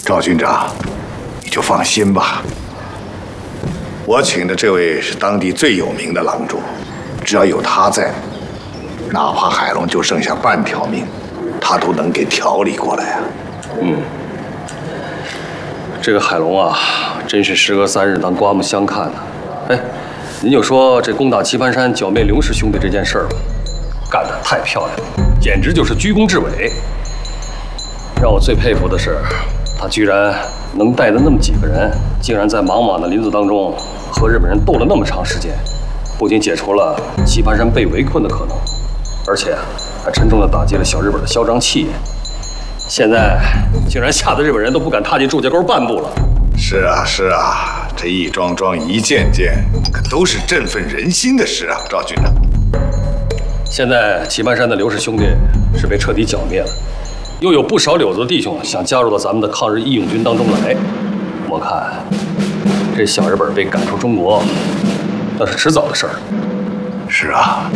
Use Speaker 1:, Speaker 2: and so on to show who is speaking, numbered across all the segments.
Speaker 1: 赵军长，你就放心吧。我请的这位是当地最有名的郎中，只要有他在，哪怕海龙就剩下半条命，他都能给调理过来啊。
Speaker 2: 这个海龙啊，真是时隔3日当刮目相看呢。哎，您就说这攻打棋盘山剿灭刘氏兄弟这件事儿吧，干得太漂亮了，简直就是居功至伟。让我最佩服的是，他居然能带着那么几个人，竟然在茫茫的林子当中和日本人斗了那么长时间，不仅解除了棋盘山被围困的可能，而且还沉重地打击了小日本的嚣张气焰。现在竟然吓得日本人都不敢踏进祝家沟半步了。
Speaker 1: 是啊，是啊，这一桩桩一件件，可都是振奋人心的事啊，赵军长。
Speaker 2: 现在棋盘山的刘氏兄弟是被彻底剿灭了，又有不少柳子的弟兄想加入到咱们的抗日义勇军当中来。我看这小日本被赶出中国，那是迟早的事儿。
Speaker 1: 是啊。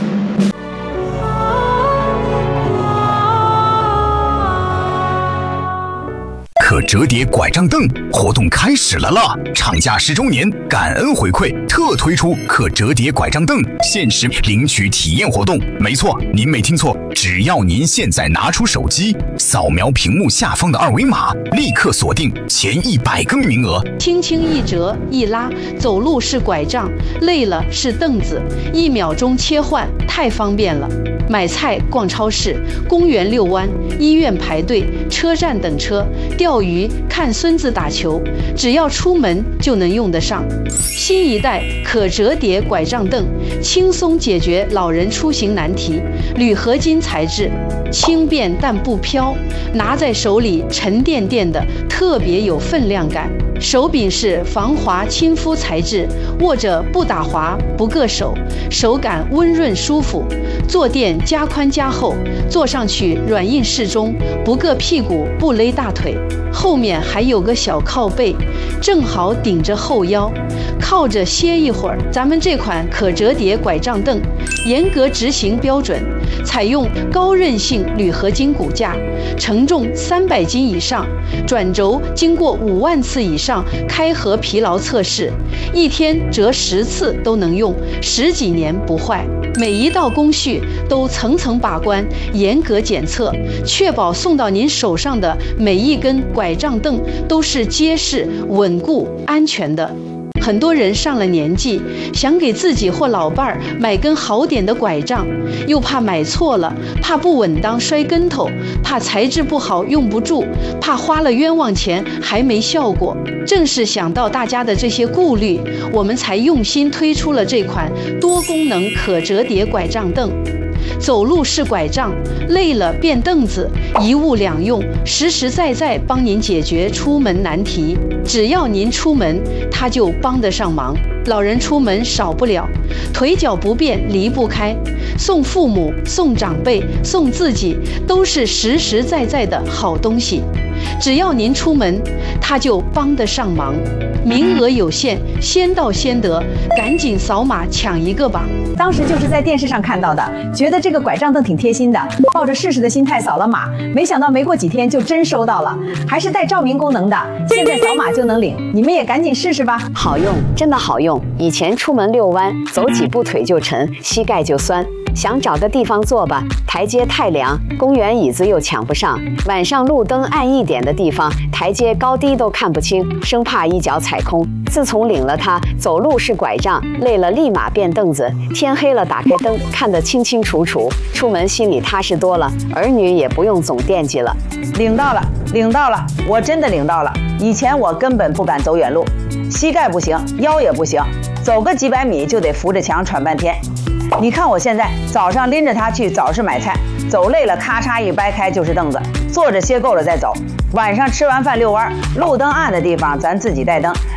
Speaker 3: 可折叠拐杖凳活动开始了啦！厂家10周年感恩回馈，特推出可折叠拐杖凳限时领取体验活动。没错，您没听错，只要您现在拿出手机，扫描屏幕下方的2维码，立刻锁定前100个名额。
Speaker 4: 轻轻一折一拉，走路是拐杖，累了是凳子，1秒钟切换，太方便了。买菜、逛超市、公园遛弯、医院排队、车站等车、钓鱼、看孙子打球，只要出门就能用得上。新一代可折叠拐杖凳，轻松解决老人出行难题。铝合金材质，轻便但不飘，拿在手里沉甸甸的，特别有分量感。手柄是防滑亲肤材质，握着不打滑不硌手，手感温润舒服。坐垫加宽加厚，坐上去软硬适中，不硌屁股不勒大腿。后面还有个小靠背，正好顶着后腰，靠着歇一会儿。咱们这款可折叠拐杖凳严格执行标准，采用高韧性铝合金骨架，承重300斤以上，转轴经过5万次以上开合疲劳测试，1天折10次都能用，10几年不坏。每一道工序都层层把关，严格检测，确保送到您手上的每一根拐杖凳都是结实、稳固、安全的。很多人上了年纪，想给自己或老伴儿买根好点的拐杖，又怕买错了，怕不稳当摔跟头，怕材质不好用不住，怕花了冤枉钱还没效果。正是想到大家的这些顾虑，我们才用心推出了这款多功能可折叠拐杖凳。走路是拐杖，累了变凳子，一物两用，实实在在帮您解决出门难题。只要您出门，它就帮得上忙。老人出门少不了，腿脚不便离不开，送父母、送长辈、送自己，都是实实在在的好东西。只要您出门，它就帮得上忙。名额有限，先到先得，赶紧扫码抢一个吧！
Speaker 5: 当时就是在电视上看到的，觉得这个拐杖凳挺贴心的，抱着试试的心态扫了码，没想到没过几天就真收到了，还是带照明功能的，现在扫码就能领，你们也赶紧试试吧！
Speaker 6: 好用，真的好用。以前出门遛弯，走几步腿就沉，膝盖就酸。想找个地方坐吧，台阶太凉，公园椅子又抢不上。晚上路灯暗一点的地方，台阶高低都看不清，生怕一脚踩空。自从领了它，走路是拐杖，累了立马变凳子，天黑了打开灯，看得清清楚楚，出门心里踏实多了，儿女也不用总惦记了。
Speaker 5: 领到了，领到了，我真的领到了。以前我根本不敢走远路，膝盖不行，腰也不行，走个几百米就得扶着墙喘半天。你看我现在早上拎着它去早市买菜，走累了咔嚓一掰开就是凳子，坐着歇够了再走。晚上吃完饭遛弯，路灯暗的地方咱自己带灯，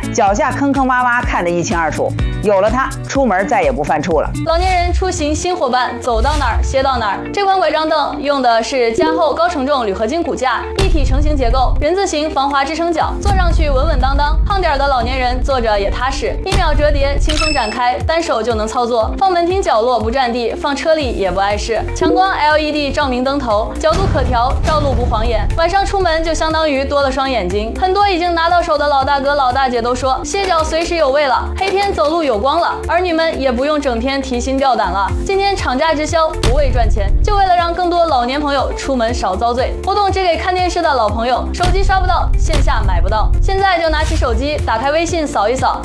Speaker 5: 脚下坑坑洼洼看得一清二楚。有了它，出门再也不犯怵了。
Speaker 7: 老年人出行新伙伴，走到哪儿歇到哪儿。这款拐杖凳用的是加厚高承重铝合金骨架，一体成型结构，人字形防滑支撑脚，坐上去稳稳当当。胖点的老年人坐着也踏实，1秒折叠，轻松展开，单手就能操作。放门厅角落不占地，放车里也不碍事。强光 LED 照明灯头，角度可调，照路不晃眼。晚上出门就相当于多了双眼睛。很多已经拿到手的老大哥老大姐都说，歇脚随时有味了，黑天走路有光了。儿女们也不用整天提心吊胆了。今天厂家直销，不为赚钱，就为了让更多老年朋友出门少遭罪。活动只给看电视的老朋友，手机刷不到，线下买不到。现在就拿起手机，打开微信扫一扫，